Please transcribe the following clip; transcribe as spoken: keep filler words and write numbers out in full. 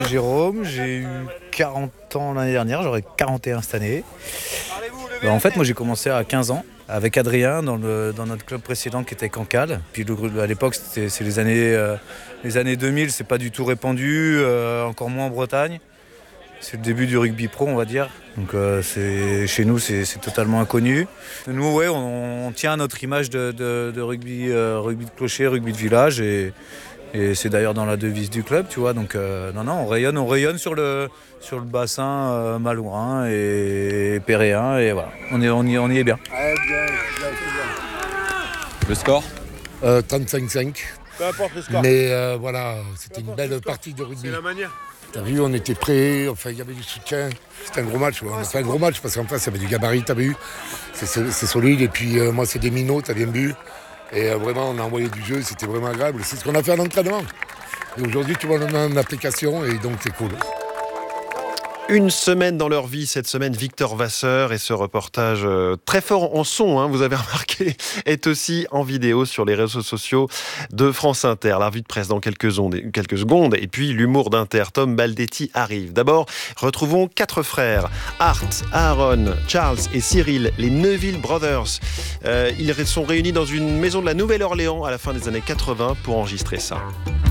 Jérôme, j'ai eu quarante ans l'année dernière, j'aurai quarante et un cette année. Ben, en fait, moi j'ai commencé à quinze ans avec Adrien dans, le, dans notre club précédent qui était Cancale. Puis le, à l'époque, c'était, c'est les années, euh, les années deux mille, c'est pas du tout répandu, euh, encore moins en Bretagne. C'est le début du rugby pro, on va dire. Donc euh, c'est, chez nous, c'est, c'est totalement inconnu. Nous, ouais, on, on tient à notre image de, de, de rugby, euh, rugby de clocher, rugby de village. Et, Et c'est d'ailleurs dans la devise du club, tu vois. Donc euh, non, non, on rayonne, on rayonne sur le, sur le bassin euh, malouin et péréen. Et voilà, on, est, on, y, on y est bien. Le score euh, trente-cinq cinq. Peu importe le score. Mais euh, voilà, c'était une belle partie de rugby. C'est la manière. T'as vu, on était prêts, enfin, il y avait du soutien. C'était un gros match, ouais. On a fait un gros match parce qu'en face, il y avait du gabarit, t'as vu. C'est, c'est, c'est solide. Et puis, euh, moi, c'est des minots, t'as bien vu. Et euh, vraiment, on a envoyé du jeu, c'était vraiment agréable. C'est ce qu'on a fait à l'entraînement. Et aujourd'hui, tu vois, on a en application et donc c'est cool. Une semaine dans leur vie, cette semaine, Victor Vasseur, et ce reportage euh, très fort en son, hein, vous avez remarqué, est aussi en vidéo sur les réseaux sociaux de France Inter. La revue de presse dans quelques, ondes, quelques secondes, et puis l'humour d'Inter, Tom Baldetti arrive. D'abord, retrouvons quatre frères, Art, Aaron, Charles et Cyril, les Neville Brothers. Euh, ils sont réunis dans une maison de la Nouvelle-Orléans à la fin des années quatre-vingts pour enregistrer ça.